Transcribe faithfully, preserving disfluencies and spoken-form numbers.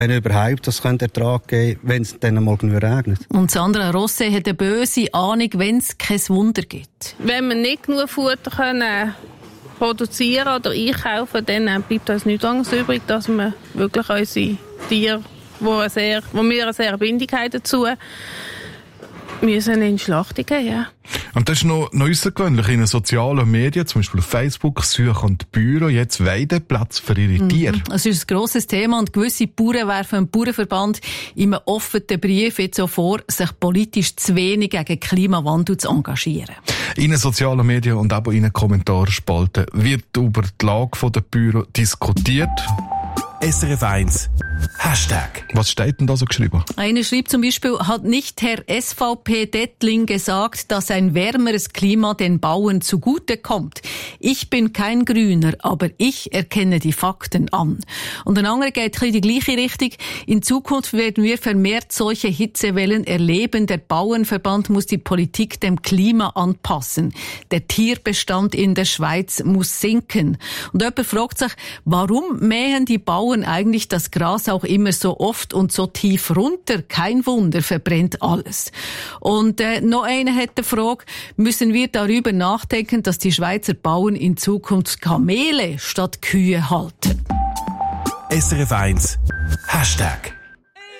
Wenn überhaupt das könnte Ertrag geben, wenn es dann mal genug regnet. Und Sandra Rosse hat eine böse Ahnung, wenn es kein Wunder gibt. Wenn wir nicht genug Futter können produzieren oder einkaufen, dann bleibt uns nichts anderes übrig, dass wir wirklich unsere Tiere, wo, eine sehr, wo wir eine sehr Bindung haben dazu, müssen in die Schlachtung gehen. Ja. Und das ist noch, noch außergewöhnlich in den sozialen Medien, zum Beispiel auf Facebook, suchen die Bauern jetzt Weideplatz für ihre Tiere. Mhm. Es ist ein grosses Thema und gewisse Bauern werfen dem Bauernverband in einem offenen Brief jetzt so vor, sich politisch zu wenig gegen Klimawandel zu engagieren. In den sozialen Medien und auch in den Kommentarspalten wird über die Lage der Bauern diskutiert. S R F eins Hashtag. Was steht denn da so geschrieben? Einer schreibt zum Beispiel, hat nicht Herr S V P-Dettling gesagt, dass ein wärmeres Klima den Bauern zugutekommt? Ich bin kein Grüner, aber ich erkenne die Fakten an. Und ein anderer geht in die gleiche Richtung. In Zukunft werden wir vermehrt solche Hitzewellen erleben. Der Bauernverband muss die Politik dem Klima anpassen. Der Tierbestand in der Schweiz muss sinken. Und jemand fragt sich, warum mähen die Bauern eigentlich das Gras auch immer so oft und so tief runter? Kein Wunder, verbrennt alles. Und äh, noch einer hat die Frage, müssen wir darüber nachdenken, dass die Schweizer Bauern in Zukunft Kamele statt Kühe halten? S R F eins Hashtag.